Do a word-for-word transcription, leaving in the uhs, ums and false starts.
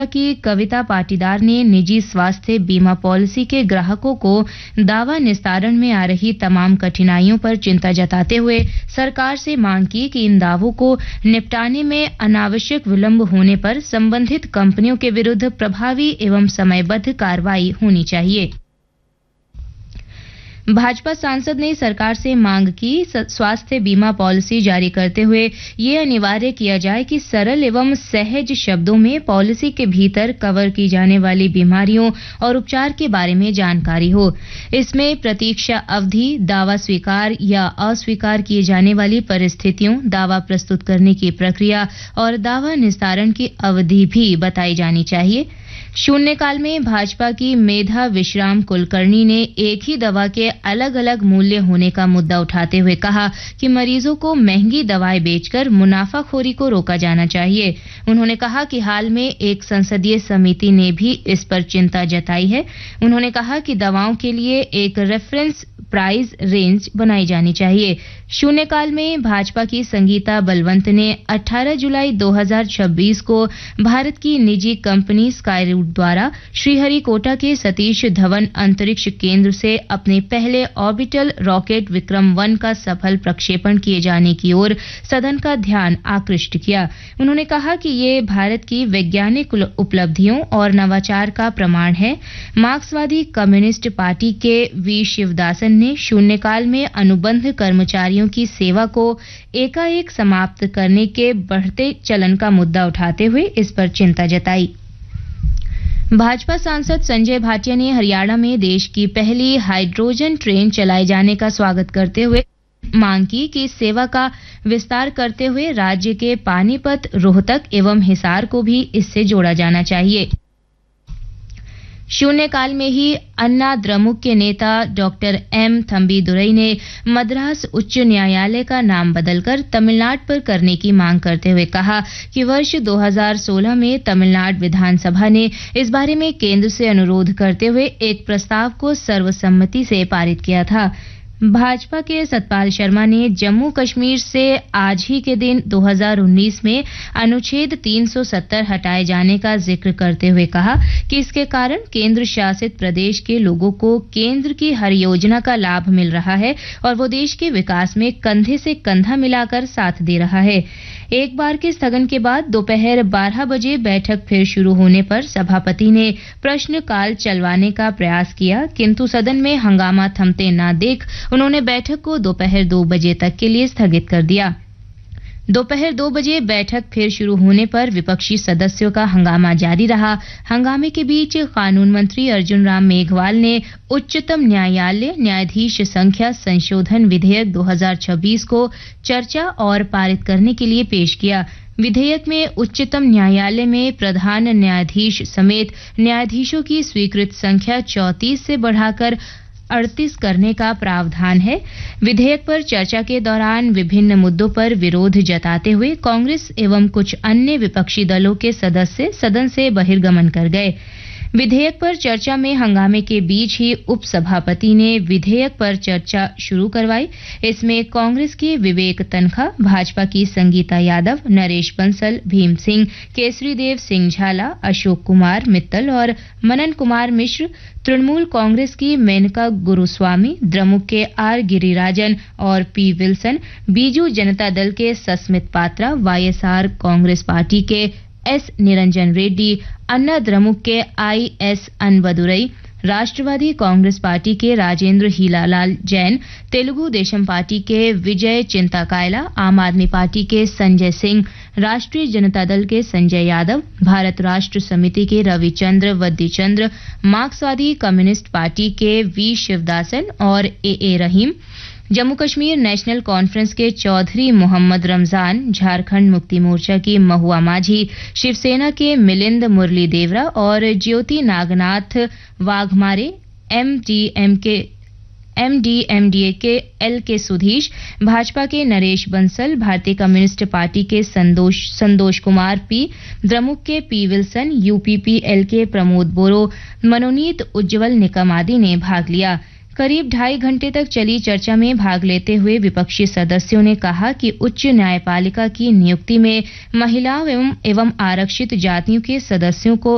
की कविता पाटीदार ने निजी स्वास्थ्य बीमा पॉलिसी के ग्राहकों को दावा निस्तारण में आ रही तमाम कठिनाइयों पर चिंता जताते हुए सरकार से मांग की कि इन दावों को निपटाने में अनावश्यक विलंब होने पर संबंधित कंपनियों के विरुद्ध प्रभावी एवं समयबद्ध कार्रवाई होनी चाहिए। भाजपा सांसद ने सरकार से मांग की स्वास्थ्य बीमा पॉलिसी जारी करते हुए ये अनिवार्य किया जाए कि सरल एवं सहज शब्दों में पॉलिसी के भीतर कवर की जाने वाली बीमारियों और उपचार के बारे में जानकारी हो। इसमें प्रतीक्षा अवधि, दावा स्वीकार या अस्वीकार किए जाने वाली परिस्थितियों, दावा प्रस्तुत करने की प्रक्रिया और दावा निस्तारण की अवधि भी बताई जानी चाहिए। शून्यकाल में भाजपा की मेधा विश्राम कुलकर्णी ने एक ही दवा के अलग अलग मूल्य होने का मुद्दा उठाते हुए कहा कि मरीजों को महंगी दवाएं बेचकर मुनाफाखोरी को रोका जाना चाहिए। उन्होंने कहा कि हाल में एक संसदीय समिति ने भी इस पर चिंता जताई है। उन्होंने कहा कि दवाओं के लिए एक रेफरेंस प्राइस रेंज बनाई जानी चाहिए। शून्यकाल में भाजपा की संगीता बलवंत ने अठारह जुलाई दो हज़ार छब्बीस को भारत की निजी कंपनी स्काई रूट द्वारा श्रीहरिकोटा के सतीश धवन अंतरिक्ष केंद्र से अपने पहले ऑर्बिटल रॉकेट विक्रम वन का सफल प्रक्षेपण किए जाने की ओर सदन का ध्यान आकृष्ट किया। उन्होंने कहा कि ये भारत की वैज्ञानिक उपलब्धियों और नवाचार का प्रमाण है। मार्क्सवादी कम्युनिस्ट पार्टी के वी शिवदासन ने शून्यकाल में अनुबंध कर्मचारियों की सेवा को एकाएक समाप्त करने के बढ़ते चलन का मुद्दा उठाते हुए इस पर चिंता जताई। भाजपा सांसद संजय भाटिया ने हरियाणा में देश की पहली हाइड्रोजन ट्रेन चलाए जाने का स्वागत करते हुए मांग की कि इस सेवा का विस्तार करते हुए राज्य के पानीपत, रोहतक एवं हिसार को भी इससे जोड़ा जाना चाहिए। शून्यकाल में ही अन्ना द्रमुक के नेता डॉक्टर एम थंबीदुरई ने मद्रास उच्च न्यायालय का नाम बदलकर तमिलनाडु पर करने की मांग करते हुए कहा कि वर्ष दो हज़ार सोलह में तमिलनाडु विधानसभा ने इस बारे में केंद्र से अनुरोध करते हुए एक प्रस्ताव को सर्वसम्मति से पारित किया था। भाजपा के सतपाल शर्मा ने जम्मू कश्मीर से आज ही के दिन दो हज़ार उन्नीस में अनुच्छेद तीन सौ सत्तर हटाए जाने का जिक्र करते हुए कहा कि इसके कारण केंद्र शासित प्रदेश के लोगों को केंद्र की हर योजना का लाभ मिल रहा है और वो देश के विकास में कंधे से कंधा मिलाकर साथ दे रहा है। एक बार के स्थगन के बाद दोपहर बारह बजे बैठक फिर शुरू होने पर सभापति ने प्रश्नकाल चलवाने का प्रयास किया, किंतु सदन में हंगामा थमते न देख उन्होंने बैठक को दोपहर दो बजे तक के लिए स्थगित कर दिया। दोपहर दो बजे बैठक फिर शुरू होने पर विपक्षी सदस्यों का हंगामा जारी रहा। हंगामे के बीच कानून मंत्री अर्जुन राम मेघवाल ने उच्चतम न्यायालय न्यायाधीश संख्या संशोधन विधेयक दो हज़ार छब्बीस को चर्चा और पारित करने के लिए पेश किया। विधेयक में उच्चतम न्यायालय में प्रधान न्यायाधीश समेत न्यायाधीशों की स्वीकृत संख्या चौंतीस से बढ़ाकर अड़तीस करने का प्रावधान है। विधेयक पर चर्चा के दौरान विभिन्न मुद्दों पर विरोध जताते हुए कांग्रेस एवं कुछ अन्य विपक्षी दलों के सदस्य सदन से बहिर्गमन कर गए। विधेयक पर चर्चा में हंगामे के बीच ही उपसभापति ने विधेयक पर चर्चा शुरू करवाई। इसमें कांग्रेस के विवेक तनखा, भाजपा की संगीता यादव, नरेश बंसल, भीम सिंह, केसरी देव सिंह झाला, अशोक कुमार मित्तल और मनन कुमार मिश्र, तृणमूल कांग्रेस की मेनका गुरुस्वामी, द्रमुक के आर गिरिराजन और पी विल्सन, बीजू जनता दल के सस्मित पात्रा, वाईएसआर कांग्रेस पार्टी के एस निरंजन रेड्डी, अन्ना द्रमुक के I S अनबदुरई, Rashtravadi Congress party के राजेंद्र हीलालाल जैन, तेलुगु देशम पार्टी के विजय चिंताकायला, आम आदमी पार्टी के संजय सिंह, राष्ट्रीय जनता दल के संजय यादव, भारत राष्ट्र समिति के रविचंद्र वद्दीचंद्र, मार्क्सवादी कम्युनिस्ट पार्टी के वी शिवदासन और ए ए रहीम, जम्मू कश्मीर नेशनल कॉन्फ्रेंस के चौधरी मोहम्मद रमजान, झारखंड मुक्ति मोर्चा की महुआ माझी, शिवसेना के मिलिंद मुरली देवरा और ज्योति नागनाथ वाघमारे, एमडीएम के एमडीएमडीए के एल के सुधीश, भाजपा के नरेश बंसल, भारतीय कम्युनिस्ट पार्टी के संतोष संतोष कुमार पी, द्रमुक के पी विल्सन, यूपीपीएल के प्रमोद बोरो, मनोनीत उज्जवल निकम आदि ने भाग लिया। करीब ढाई घंटे तक चली चर्चा में भाग लेते हुए विपक्षी सदस्यों ने कहा कि उच्च न्यायपालिका की नियुक्ति में महिलाओं एवं, एवं आरक्षित जातियों के सदस्यों को